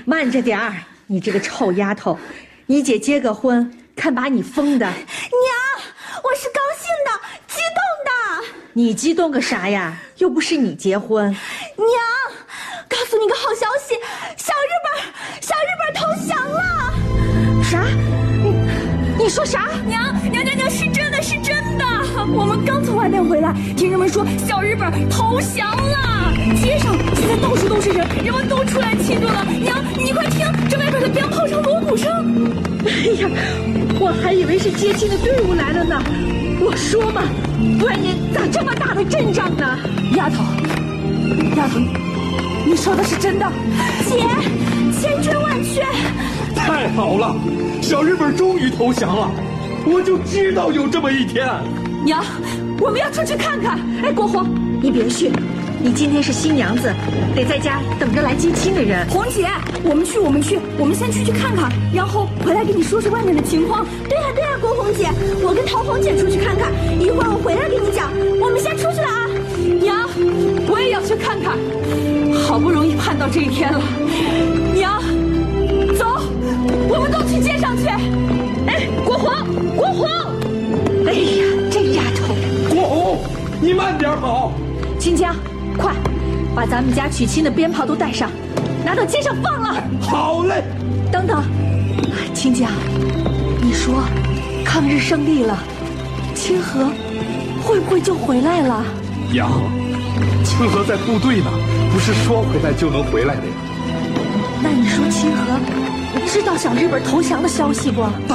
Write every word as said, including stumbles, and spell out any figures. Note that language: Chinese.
慢着点儿，你这个臭丫头，你姐结个婚，看把你疯的。 娘，我是高兴的，激动的。 你激动个啥呀？又不是你结婚。 娘，告诉你个好消息，小日本，小日本投降了。 啥？你你说啥？ 娘娘娘娘，是真的，是真的。我们刚从外面回来，听人们说小日本投降了，街上现在到处都是人，人们都出来庆祝了。娘，你快听，这外边的鞭炮声、锣鼓声。 哎呀，我还以为是接亲的队伍来了呢。我说嘛，外面咋这么大的阵仗呢？ 丫头，丫头，你说的是真的？姐，千真万确。 太好了，小日本终于投降了，我就知道有这么一天。 娘，我们要出去看看。 哎，国红，你别去，你今天是新娘子，得在家等着来接亲的人。 红姐，我们去，我们去，我们先出去看看，然后回来跟你说说外面的情况。对呀、啊、对呀、啊，郭红姐，我跟陶红姐出去看看，一会儿我回来跟你讲。我们先出去了啊。 娘，我也要去看看，好不容易盼到这一天了。娘，走，我们都去街上去。 哎，国红，国红，哎呀，这丫头。 国红，你慢点跑。 秦江，快，把咱们家娶亲的鞭炮都带上，拿到街上放了。 好嘞。 等等，秦江，你说，抗日胜利了，清河会不会就回来了？ 娘，清河在部队呢，不是说回来就能回来的呀。 那你说清河知道小日本投降的消息不？